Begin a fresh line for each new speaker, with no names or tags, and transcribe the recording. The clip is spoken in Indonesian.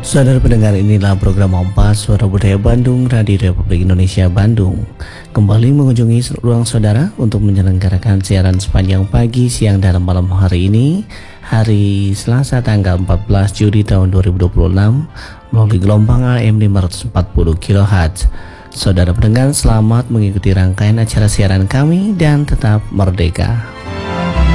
Saudara pendengar, inilah program Kompas Suara Budaya Bandung, Radio Republik Indonesia Bandung. Kembali mengunjungi ruang saudara untuk menyelenggarakan siaran sepanjang pagi, siang, dan malam hari ini, hari Selasa tanggal 14 Juli tahun 2026, melalui gelombang AM 540 kHz. Saudara pendengar, selamat mengikuti rangkaian acara siaran kami dan tetap merdeka.